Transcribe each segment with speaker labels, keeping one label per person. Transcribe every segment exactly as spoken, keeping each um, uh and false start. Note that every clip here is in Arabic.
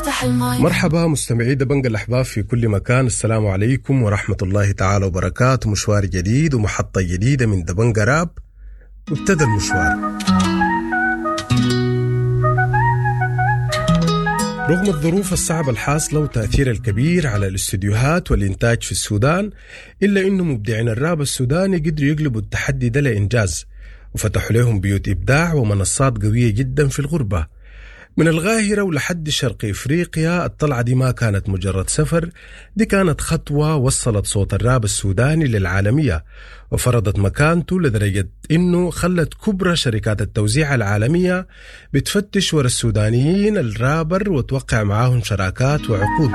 Speaker 1: مرحبا مستمعي دبنج الأحباب في كل مكان. السلام عليكم ورحمة الله تعالى وبركاته. مشوار جديد ومحطة جديدة من دبنج راب، وابتدى المشوار. رغم الظروف الصعبة الحاصلة وتأثير الكبير على الاستديوهات والإنتاج في السودان، إلا إنه مبدعين الراب السوداني قدروا يقلبوا التحدي ده لإنجاز، وفتحوا لهم بيوت إبداع ومنصات قوية جدا في الغربة. من القاهرة ولحد شرق إفريقيا الطلعة دي ما كانت مجرد سفر، دي كانت خطوة وصلت صوت الراب السوداني للعالمية، وفرضت مكانته لدرجة إنه خلت كبرى شركات التوزيع العالمية بتفتش ورا السودانيين الرابر وتوقع معاهم شراكات وعقود.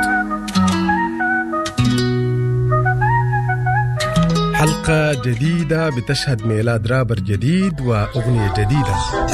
Speaker 1: حلقة جديدة بتشهد ميلاد رابر جديد وأغنية جديدة.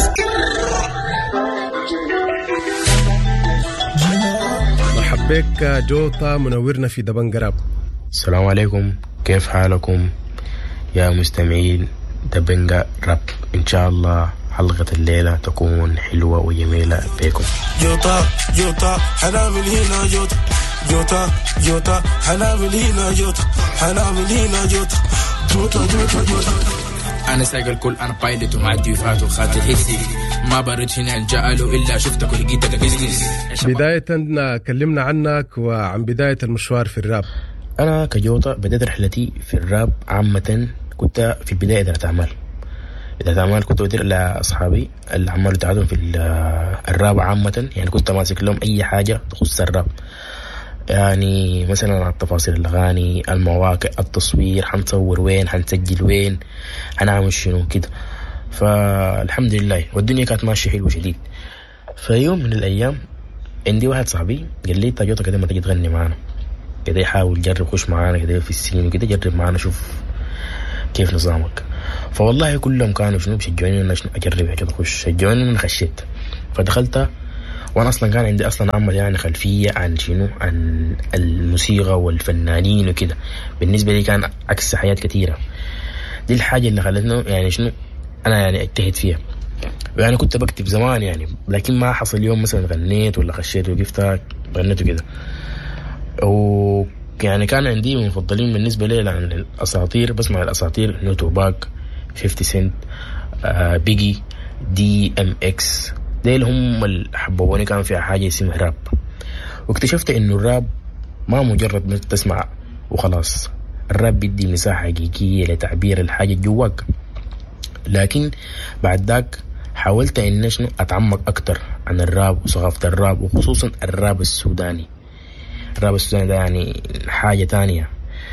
Speaker 1: بك جوطا منورنا في دبنج راب.
Speaker 2: السلام عليكم، كيف حالكم يا مستمعين دبنج راب؟ إن شاء الله حلقة الليلة تكون حلوة وجميلة بكم.
Speaker 3: جوطا جوطا حنعمل هنا جوطا جوطا جوطا حنعمل هنا جوطا حنعمل هنا جوطا جوطا جوطا جوطا.
Speaker 4: أنا ساق الكل، أنا بايلت ومعدي وفات وخاتل هيكسي، ما برد هنا جاءله إلا شفتك ولقيتك بزنس.
Speaker 1: بداية كلمنا عنك وعن بداية المشوار في الراب.
Speaker 2: أنا كجوطة بدأت رحلتي في الراب عامة، كنت في بداية إدارة أعمال. إدارة أعمال كنت بدير لأصحابي اللي عمالوا يتعادوا في الراب عامة، يعني كنت ماسك لهم أي حاجة تخص الراب، يعني مثلا التفاصيل الأغاني، المواقع، التصوير، حنصور وين، حنسجل وين، حنعمل شنو كده. فالحمد لله والدنيا كانت ماشية حلوة شديد. فيوم من الأيام عندي واحد صاحبي قال لي تاجوتا كده ما تجي تغني معانا كده، يحاول جرب خش معانا كده في السين وكده، جرب معانا شوف كيف نظامك. فوالله كلهم كانوا شنو بشجعوني إن أجرب كده أخش، شجعوني من خشيت. فدخلت وانا اصلا كان عندي اصلا عمل يعني خلفيه عن شنو عن الموسيقى والفنانين وكده، بالنسبه لي كان عكس حياه كثيره. دي الحاجه اللي خلتني يعني شنو انا يعني اجتهد فيها. يعني كنت بكتب زمان يعني، لكن ما حصل يوم مثلا غنيت ولا خشيت وقفت غنيت وكده. ويعني كان عندي من المفضلين بالنسبه لي عن الاساطير، بسمع الاساطير نوتو باك، خمسين سنت، آه بيجي، دي ام اكس، ديل هم اللي حبوني. كان فيها حاجة اسمها راب، واكتشفت انه الراب ما مجرد تسمع وخلاص، الراب بيدي مساحة حقيقية لتعبير الحاجة جواك. لكن بعد ذاك حاولت ان شنو اتعمق اكتر عن الراب وثقافة الراب، وخصوصا الراب السوداني. الراب السوداني ده يعني حاجة تانية.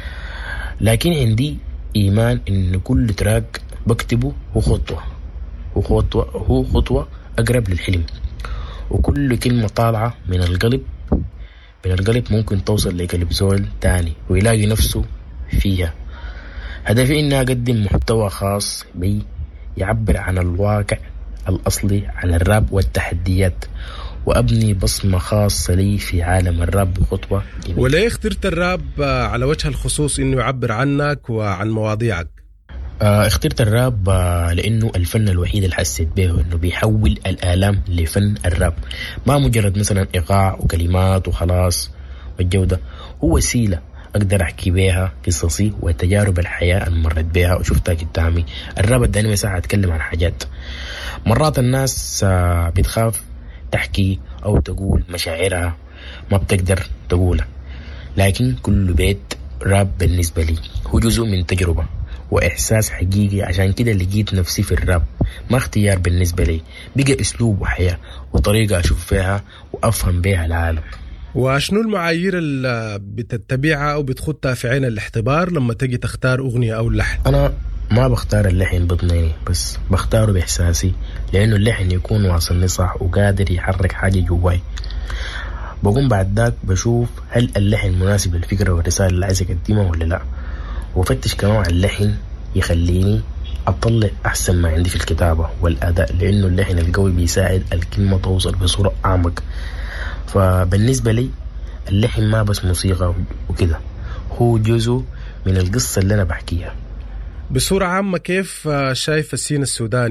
Speaker 2: لكن عندي ايمان ان كل تراك بكتبه هو خطوة وخطوة هو خطوة أقرب للحلم، وكل كلمة طالعة من القلب من القلب ممكن توصل لقلب زول تاني ويلاقي نفسه فيها. هدفي إني أقدم محتوى خاص بي يعبر عن الواقع الأصلي عن الراب والتحديات، وأبني بصمة خاصة لي في عالم الراب بخطوة.
Speaker 1: وليه اخترت الراب على وجه الخصوص إنه يعبر عنك وعن مواضيعك؟
Speaker 2: آه اخترت الراب آه لأنه الفن الوحيد اللي حسيت به إنه بيحول الآلام لفن. الراب ما مجرد مثلا إيقاع وكلمات وخلاص، والجودة هو وسيلة أقدر أحكي بها قصصي وتجارب الحياة اللي مرت بها وشفتها قدامي. الراب اداني مساحة أتكلم عن حاجات مرات الناس آه بتخاف تحكي أو تقول مشاعرها، ما بتقدر تقولها. لكن كل بيت راب بالنسبة لي هو جزء من تجربة وإحساس حقيقي. عشان كده لقيت نفسي في الراب ما اختيار بالنسبة لي، بقى أسلوب وحياة وطريقة أشوف فيها وأفهم بها العالم.
Speaker 1: وشنو المعايير اللي بتتبعها أو بتخطها في عين الاختبار لما تجي تختار أغنية أو اللحن؟
Speaker 2: أنا ما بختار اللحن بضنيني، بس بختاره بإحساسي، لأنه اللحن يكون واصلني صح وقادر يحرك حاجة جواي. بقوم بعد ذاك بشوف هل اللحن مناسب للفكرة والرسالة اللي عايز أقدمها ولا لا، وفتش كمان اللحن يخليني أطلع أحسن ما عندي في الكتابة والأداء، لأنه اللحن القوي بيساعد الكلمة توصل بصورة أعمق. فبالنسبة لي اللحن ما بس موسيقى وكده، هو جزء من القصة اللي أنا بحكيها.
Speaker 1: بصورة عامة كيف شايف السين السوداني؟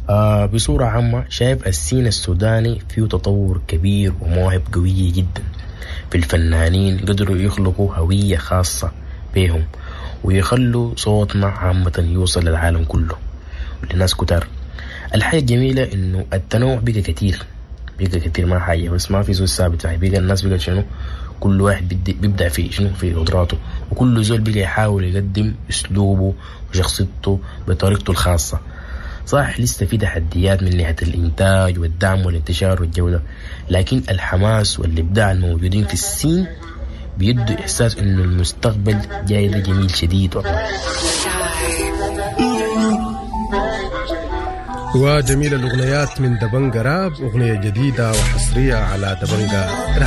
Speaker 2: آه بصورة عامة شايف السين السوداني فيه تطور كبير ومواهب قوية جدا في الفنانين قدروا يخلقوا هوية خاصة بهم ويخلوا صوتنا عامة يوصل للعالم كله وللناس كتار. الحاجة الجميلة إنه التنوع بقى كتير بقى كتير ما حاجة بس ما في زول ثابت يعني بقى الناس بقى شنو كل واحد بيبدع في شنو في قدراته وكل زول بقى يحاول يقدم أسلوبه وشخصيته بطريقته الخاصة. صح لسه في تحديات من ناحية الإنتاج والدعم والانتشار والجودة لكن الحماس والإبداع الموجودين في السين بيدوا إحساس إنه المستقبل جاي ده جميل شديد والله.
Speaker 1: وجميل الأغنيات من دبنجة راب أغنية جديدة وحصرية على دبنجة